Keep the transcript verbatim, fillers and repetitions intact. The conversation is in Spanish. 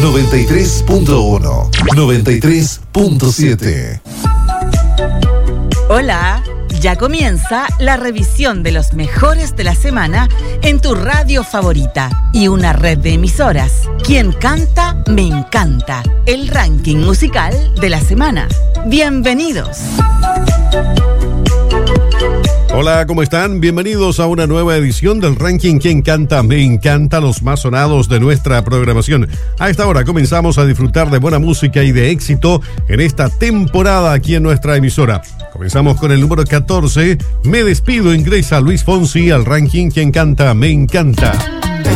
noventa y tres punto uno, noventa y tres punto siete. Hola, ya comienza la revisión de los mejores de la semana en tu radio favorita y una red de emisoras. Quien canta, me encanta. El ranking musical de la semana. Bienvenidos. Hola, ¿cómo están? Bienvenidos a una nueva edición del ranking Quien canta, me encanta, los más sonados de nuestra programación. A esta hora comenzamos a disfrutar de buena música y de éxito en esta temporada aquí en nuestra emisora. Comenzamos con el número catorce. Me despido, ingresa Luis Fonsi al ranking Quien canta, me encanta.